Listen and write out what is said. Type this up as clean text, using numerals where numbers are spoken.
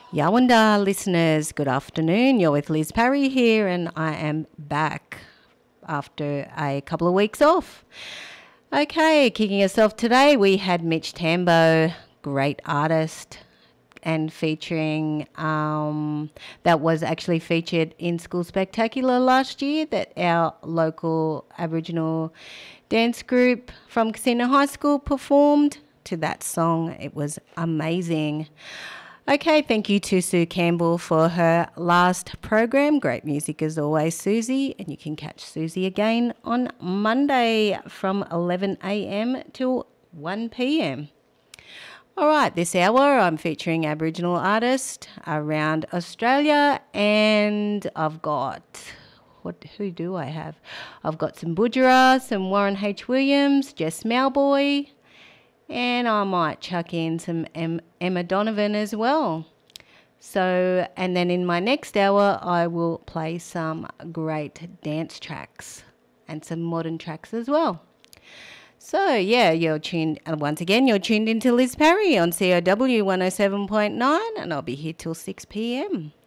Yawanda listeners, good afternoon. You're with Liz Parry here, and I am back after a couple of weeks off. Okay, kicking us off today, we had Mitch Tambo, great artist, and featuring that was actually featured in School Spectacular last year, that our local Aboriginal dance group from Casino High School performed to that song. It was amazing. Okay, thank you to Sue Campbell for her last program. Great music as always, Susie. And you can catch Susie again on Monday from 11 a.m. till 1 p.m. All right, this hour I'm featuring Aboriginal artists around Australia, and I've got, who do I have? I've got some Budjerah, some Warren H. Williams, Jess Malboy, and I might chuck in some Emma Donovan as well. So, and then in my next hour, I will play some great dance tracks and some modern tracks as well. So, yeah, you're tuned into Liz Parry on COW 107.9, and I'll be here till 6 p.m.